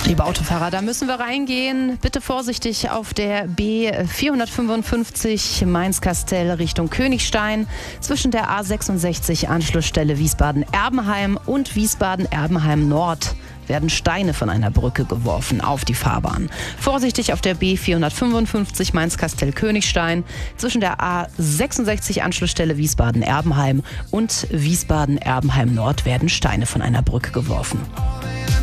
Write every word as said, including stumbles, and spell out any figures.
Liebe Autofahrer, da müssen wir reingehen. Bitte vorsichtig auf der B vierhundertfünfundfünfzig Mainz-Kastel Richtung Königstein. Zwischen der A sechsundsechzig Anschlussstelle Wiesbaden-Erbenheim und Wiesbaden-Erbenheim Nord werden Steine von einer Brücke geworfen auf die Fahrbahn. Vorsichtig auf der B vierhundertfünfundfünfzig Mainz-Kastel Königstein. Zwischen der A sechsundsechzig Anschlussstelle Wiesbaden-Erbenheim und Wiesbaden-Erbenheim Nord werden Steine von einer Brücke geworfen.